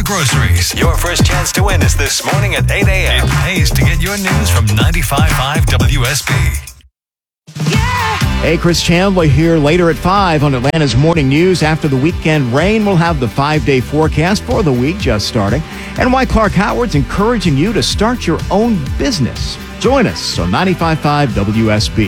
groceries. Your first chance to win is this morning at 8 a.m. It pays to get your news from 95.5 WSB. Hey, Chris Chandler here later at 5 on Atlanta's Morning News. After the weekend rain, we'll have the 5-day forecast for the week just starting. And why Clark Howard's encouraging you to start your own business. Join us on 95.5 WSB.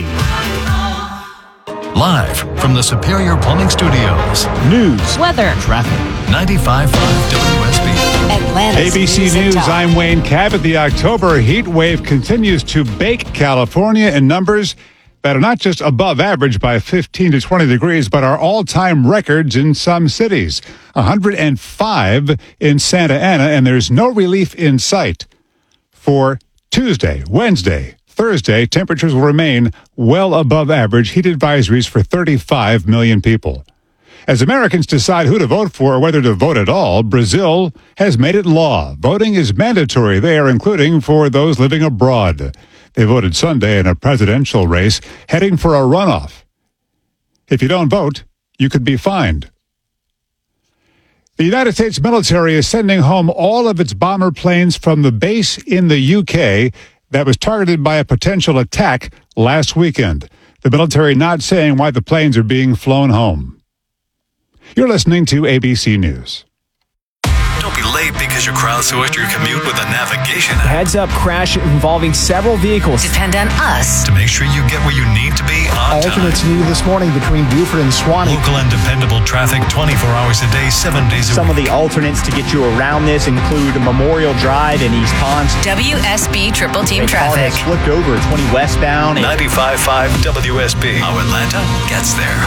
Live from the Superior Plumbing Studios. News, weather, traffic. 95.5 WSB. Atlanta's ABC News, I'm Wayne Cabot. The October heat wave continues to bake California in numbers that are not just above average by 15 to 20 degrees, but are all-time records in some cities. 105 in Santa Ana, and there's no relief in sight. For Tuesday, Wednesday, Thursday, temperatures will remain well above average. Heat advisories for 35 million people. As Americans decide who to vote for or whether to vote at all, Brazil has made it law. Voting is mandatory there, including for those living abroad. They voted Sunday in a presidential race, heading for a runoff. If you don't vote, you could be fined. The United States military is sending home all of its bomber planes from the base in the UK that was targeted by a potential attack last weekend. The military not saying why the planes are being flown home. You're listening to ABC News. Don't be late because you crowdsourced your commute with a navigation app. Heads-up crash involving several vehicles. Depend on us To make sure you get where you need to be on time. Alternates needed this morning between Buford and Swanee. Local and dependable traffic 24 hours a day, 7 days a Some week. of the alternates to get you around this include Memorial Drive in East Ponce. WSB Triple Team A car Traffic. has flipped over 20 westbound. 95.5 WSB. How Atlanta gets there.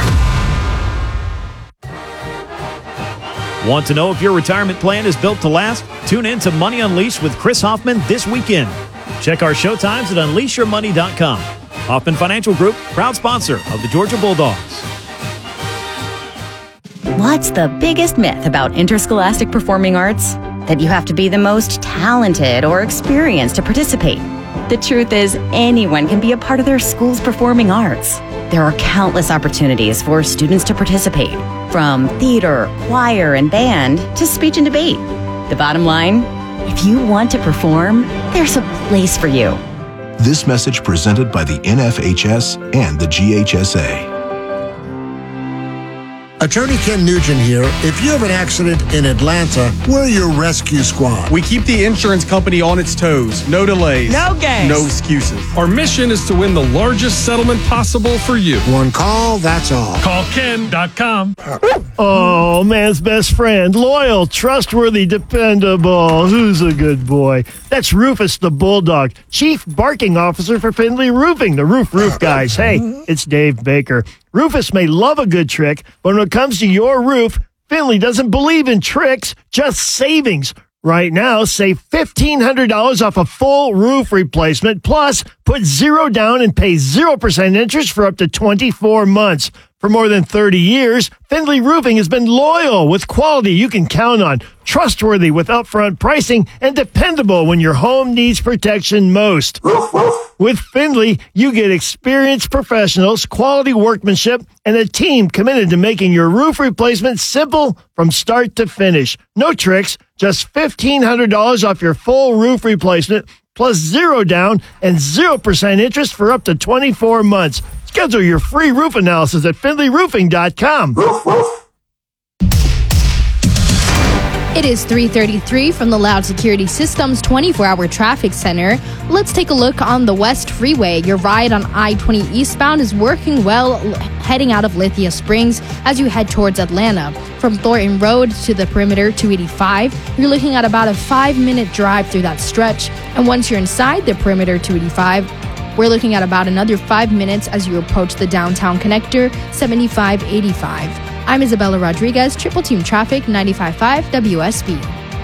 Want to know if your retirement plan is built to last? Tune in to Money Unleashed with Chris Hoffman this weekend. Check our show times at unleashyourmoney.com. Hoffman Financial Group, proud sponsor of the Georgia Bulldogs. What's the biggest myth about interscholastic performing arts? That you have to be the most talented or experienced to participate. The truth is, anyone can be a part of their school's performing arts. There are countless opportunities for students to participate, from theater, choir, and band to speech and debate. The bottom line, if you want to perform, there's a place for you. This message presented by the NFHS and the GHSA. Attorney Ken Nugent here. If you have an accident in Atlanta, we're your rescue squad. We keep the insurance company on its toes. No delays. No games. No excuses. Our mission is to win the largest settlement possible for you. One call, that's all. Call Ken.com. Oh, man's best friend. Loyal, trustworthy, dependable. Who's a good boy? That's Rufus the Bulldog, Chief Barking Officer for Findlay Roofing, the roof guys. Hey, it's Dave Baker. Rufus may love a good trick, but when it comes to your roof, Findlay doesn't believe in tricks, just savings. Right now, save $1,500 off a full roof replacement, plus put zero down and pay 0% interest for up to 24 months. For more than 30 years, Findlay Roofing has been loyal with quality you can count on, trustworthy with upfront pricing, and dependable when your home needs protection most. With Findlay, you get experienced professionals, quality workmanship, and a team committed to making your roof replacement simple from start to finish. No tricks, just $1,500 off your full roof replacement, plus zero down and 0% interest for up to 24 months. Schedule your free roof analysis at FindlayRoofing.com. It is 3:33 from the Loud Security Systems 24-hour traffic center. Let's take a look on the West Freeway. Your ride on I-20 eastbound is working well heading out of Lithia Springs as you head towards Atlanta. From Thornton Road to the perimeter 285, you're looking at about a 5-minute drive through that stretch. And once you're inside the perimeter 285, we're looking at about another 5 minutes as you approach the downtown connector 7585. I'm Isabella Rodriguez, Triple Team Traffic, 95.5 WSB.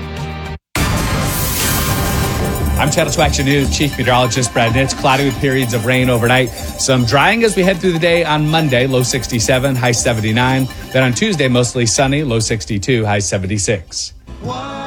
I'm Channel 2 Action News Chief Meteorologist Brad Nitz. Cloudy with periods of rain overnight. Some drying as we head through the day on Monday, low 67, high 79. Then on Tuesday, mostly sunny, low 62, high 76.